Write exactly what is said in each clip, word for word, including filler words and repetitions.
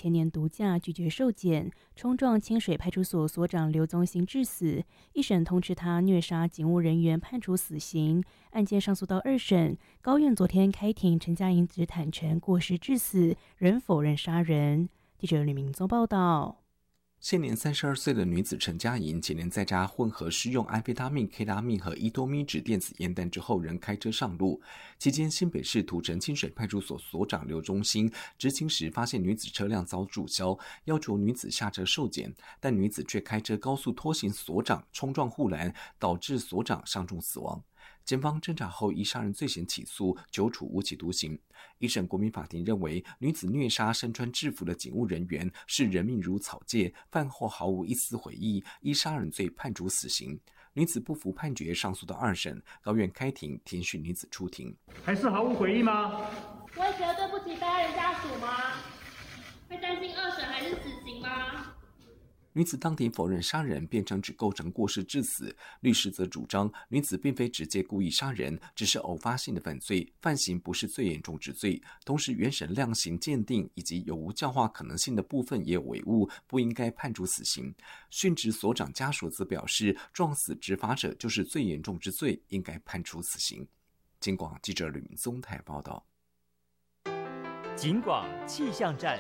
前年毒驾拒绝受检，冲撞清水派出所所长刘宗兴致死，一审通知他虐杀警务人员，判处死刑。案件上诉到二审，高院昨天开庭，陈佳莹只坦承过失致死，仍否认杀人。记者吕明宗报道。 现年三十二岁的女子陈佳莹，前年在家混合施用安非他命、K 他命和伊多咪酯电子烟弹之后，仍开车上路。期间，新北市土城清水派出所所长刘忠兴执勤时，发现女子车辆遭注销，要求女子下车受检，但女子却开车高速拖行所长，冲撞护栏，导致所长伤重死亡。检方侦查后依杀人罪嫌起诉，久处无期徒刑。一审国民法庭认为，女子虐杀身穿制服的警务人员是人命如草芥，饭后毫无一丝悔意，依杀人罪判处死刑。女子不服判决，上诉到二审，高院开庭听讯女子出庭。 还是毫无悔意吗？ 不会觉得对不起被害人家属吗？会担心二审还是死刑吗？ 女子当庭否认杀人，辩称只构成过失致死。律师则主张，女子并非直接故意杀人，只是偶发性的犯罪，犯行不是最严重之罪。同时，原审量刑鉴定以及有无教化可能性的部分也有违误，不应该判处死刑。殉职所长家属则表示，撞死执法者就是最严重之罪，应该判处死刑。警广记者吕明宗台报道。 警广气象站。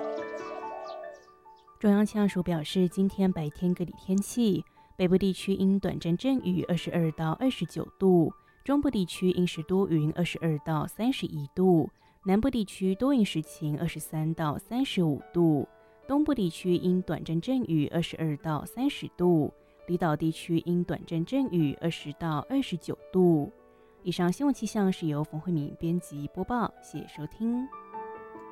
中央气象署表示，今天白天各地天气，北部地区因短暂阵雨二十二到二十九度，中部地区因时多云二十二到三十一度，南部地区多云时晴二十三到三十五度，东部地区因短暂阵雨二十二到三十度，离岛地区因短暂阵雨二十到二十九度。以上新闻气象是由冯慧敏编辑播报，谢谢收听。